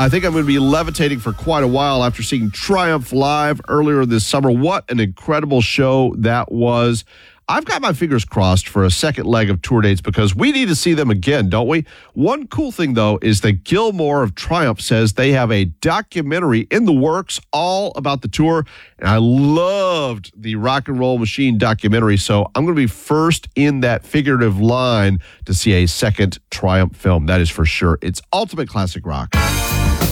I think I'm going to be levitating for quite a while after seeing Triumph live earlier this summer. What an incredible show that was. I've got my fingers crossed for a second leg of tour dates because we need to see them again, don't we? One cool thing, though, is that Gil Moore of Triumph says they have a documentary in the works all about the tour. And I loved the Rock and Roll Machine documentary, so I'm going to be first in that figurative line to see a second Triumph film. That is for sure. It's ultimate classic rock.